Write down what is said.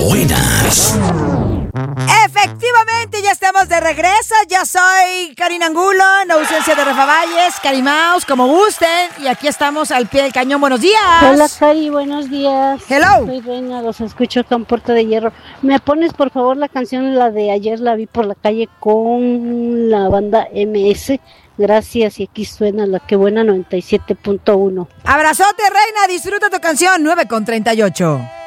Buenas. Efectivamente, ya estamos de regreso. Yo soy Karina Angulo, en ausencia de Rafa Valles, Cari Maus, como gusten. Y aquí estamos al pie del cañón. Buenos días. Hola, Cari, buenos días. Hello. Soy Reina, los escucho acá en Puerta de Hierro. ¿Me pones, por favor, la canción, la de Ayer la vi por la calle con la banda MS? Gracias, y aquí suena la que buena 97.1. Abrazote, Reina. Disfruta tu canción 9:38.